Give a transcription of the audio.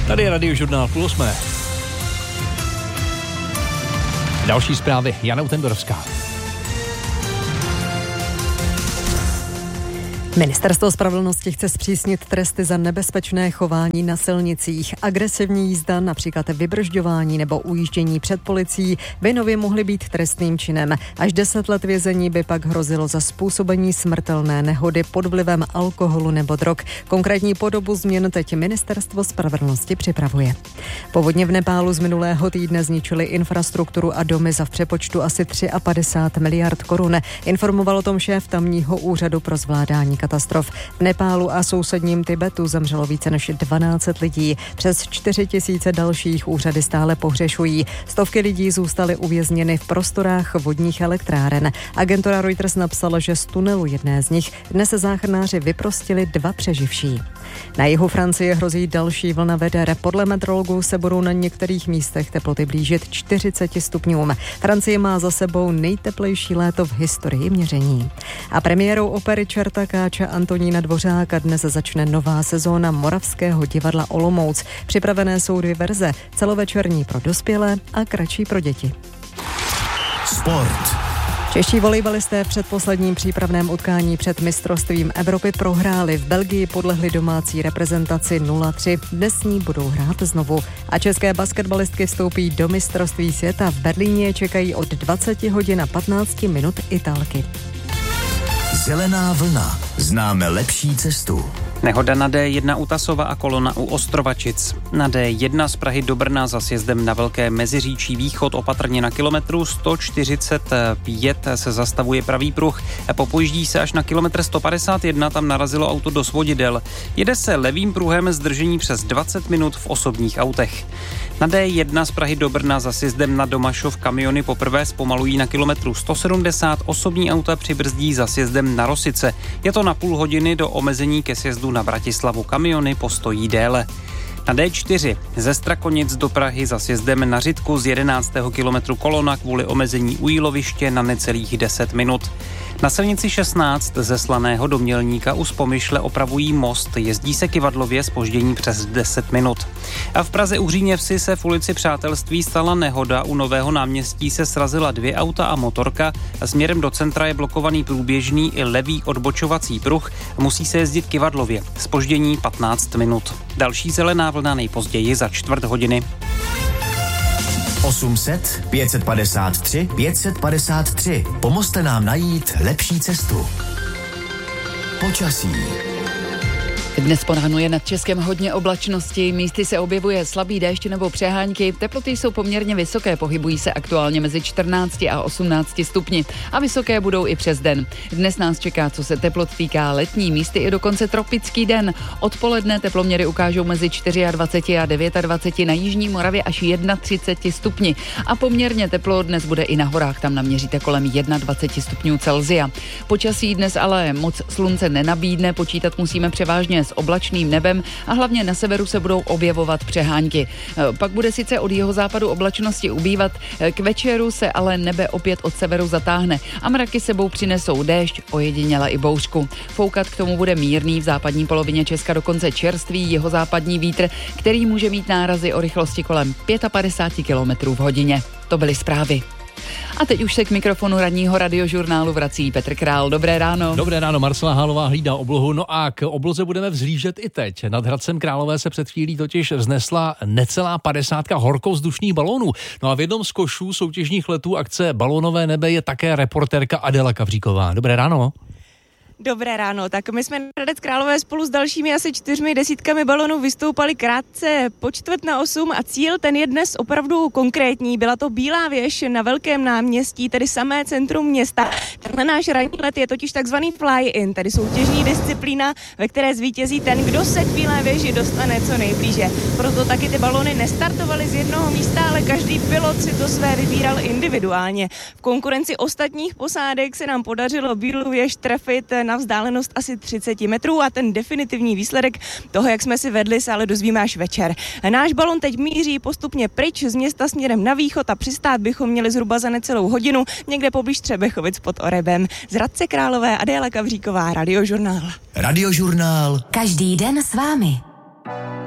Tady je Radiožurnál 7:30. Další zprávy, Jana Utendorovská. Ministerstvo spravedlnosti chce zpřísnit tresty za nebezpečné chování na silnicích. Agresivní jízda, například vybržďování nebo ujíždění před policií, by nově mohly být trestným činem. Až 10 let vězení by pak hrozilo za způsobení smrtelné nehody pod vlivem alkoholu nebo drog. Konkrétní podobu změn teď Ministerstvo spravedlnosti připravuje. Povodně v Nepálu z minulého týdne zničily infrastrukturu a domy za v přepočtu asi 53 miliard korun. Informoval o tom šéf tamního úřadu pro zvládání katastrof. V Nepálu a sousedním Tibetu zemřelo více než 12 lidí. Přes 4 000 dalších úřady stále pohřešují. Stovky lidí zůstaly uvězněny v prostorách vodních elektráren. Agentura Reuters napsala, že z tunelu jedné z nich dnes záchranáři vyprostili 2 přeživší. Na jihu Francie hrozí další vlna veder. Podle meteorologů se budou na některých místech teploty blížit 40 stupňům. Francie má za sebou nejteplejší léto v historii měření. A premiérou opery Čerta Káča Antonína Dvořáka dnes začne nová sezóna Moravského divadla Olomouc. Připravené jsou 2 verze, celovečerní pro dospělé a kratší pro děti. Sport. Čeští volejbalisté v předposledním přípravném utkání před mistrovstvím Evropy prohráli. V Belgii podlehli domácí reprezentaci 0-3. Dnes s ní budou hrát znovu. A české basketbalistky vstoupí do mistrovství světa. V Berlíně čekají od 20 hodin a 15 minut Italky. Zelená vlna. Známe lepší cestu. Nehoda na D1 u Tasova a kolona u Ostrovačic. Na D1 z Prahy do Brna za sjezdem na Velké Meziříčí východ opatrně na kilometru 145 se zastavuje pravý pruh. Popojíždí se až na kilometr 151, tam narazilo auto do svodidel. Jede se levým pruhem zdržení přes 20 minut v osobních autech. Na D1 z Prahy do Brna za sjezdem na Domašov kamiony poprvé zpomalují na kilometru 170, osobní auta přibrzdí za sjezdem na Rosice. Je to na půl hodiny do omezení ke sjezdu na Bratislavu, kamiony postojí déle. Na D4 ze Strakonic do Prahy za sjezdem na Řitku z 11. kilometru kolona kvůli omezení u Jíloviště na necelých 10 minut. Na silnici 16 ze Slaného do Mělníka u Spomyšle opravují most, jezdí se kyvadlově zpoždění přes 10 minut. A v Praze u Hříněvsi se v ulici Přátelství stala nehoda, u Nového náměstí se srazila 2 auta a motorka, směrem do centra je blokovaný průběžný i levý odbočovací pruh, musí se jezdit kyvadlově, zpoždění 15 minut. Další zelená vlna nejpozději za 1/4 hodiny. 800 553 553. Pomozte nám najít lepší cestu. Počasí. Dnes po ránu je nad Českem hodně oblačnosti, místy se objevuje slabý déšť nebo přehánky, teploty jsou poměrně vysoké, pohybují se aktuálně mezi 14 a 18 stupni a vysoké budou i přes den. Dnes nás čeká, co se teplot týká, letní, místy i dokonce tropický den. Odpoledne teploměry ukážou mezi 24 a 29, na jižní Moravě až 31 stupni a poměrně teplo dnes bude i na horách, tam naměříte kolem 21 stupňů Celsia. Počasí dnes ale moc slunce nenabídne, počítat musíme převážně s oblačným nebem a hlavně na severu se budou objevovat přehánky. Pak bude sice od jihozápadu oblačnosti ubývat, k večeru se ale nebe opět od severu zatáhne a mraky sebou přinesou déšť, ojediněle i bouřku. Foukat k tomu bude mírný, v západní polovině Česka dokonce čerstvý jihozápadní vítr, který může mít nárazy o rychlosti kolem 55 km v hodině. To byly zprávy. A teď už se k mikrofonu ranního Radiožurnálu vrací Petr Král. Dobré ráno. Dobré ráno, Marcela Hálová hlídá oblohu. No a k obloze budeme vzhlížet i teď. Nad Hradcem Králové se před chvílí totiž vznesla necelá 50 horkovzdušných balónů. No a v jednom z košů soutěžních letů akce Balónové nebe je také reportérka Adela Kavříková. Dobré ráno. Dobré ráno, tak my jsme na Hradec Králové spolu s dalšími asi 4 desítkami balonů vystoupali krátce po 7:45 a cíl ten je dnes opravdu konkrétní. Byla to Bílá věž na Velkém náměstí, tedy samé centrum města. Tenhle náš ranní let je totiž takzvaný fly-in, tedy soutěžní disciplína, ve které zvítězí ten, kdo se k Bílé věži dostane co nejblíže. Proto taky ty balony nestartovaly z jednoho místa, ale každý pilot si to své vybíral individuálně. V konkurenci ostatních posádek se nám podařilo Bílou věž trefit na vzdálenost asi 30 metrů a ten definitivní výsledek toho, jak jsme si vedli, se ale dozvíme až večer. Náš balon teď míří postupně pryč z města směrem na východ a přistát bychom měli zhruba za necelou hodinu někde poblíž Třebechovic pod Orebem. Z Hradce Králové Adéla Kavříková, Radiožurnál. Radiožurnál. Každý den s vámi.